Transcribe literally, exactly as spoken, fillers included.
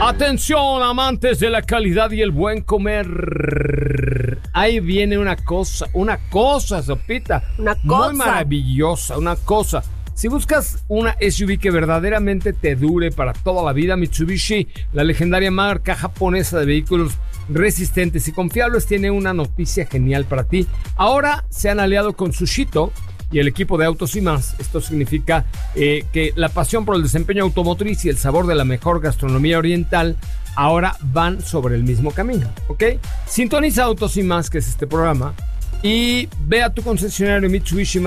Atención, amantes de la calidad y el buen comer. Ahí viene una cosa, una cosa, Sopita. Una cosa. Muy maravillosa, una cosa. Si buscas una S U V que verdaderamente te dure para toda la vida, Mitsubishi, la legendaria marca japonesa de vehículos resistentes y confiables, tiene una noticia genial para ti. Ahora se han aliado con Sushito y el equipo de Autos y Más. Esto significa eh, que la pasión por el desempeño automotriz y el sabor de la mejor gastronomía oriental ahora van sobre el mismo camino, ¿ok? Sintoniza Autos y Más, que es este programa, y ve a tu concesionario Mitsubishi